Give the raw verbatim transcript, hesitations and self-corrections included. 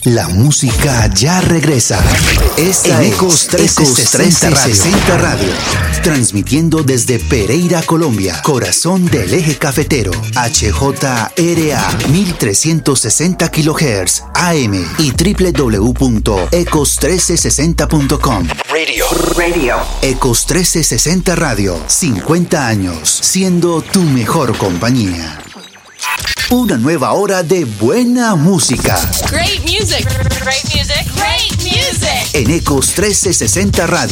La música ya regresa. Esta es Ecos trescientos sesenta Radio. Transmitiendo desde Pereira, Colombia, corazón del eje cafetero. H J R A mil trescientos sesenta kilohertz A M y doble u doble u doble u punto ecos trece sesenta punto com. Radio. Radio. Ecos trescientos sesenta Radio. cincuenta años siendo tu mejor compañía. Una nueva hora de buena música. Great music. Great music. Great music. En Ecos trescientos sesenta Radio.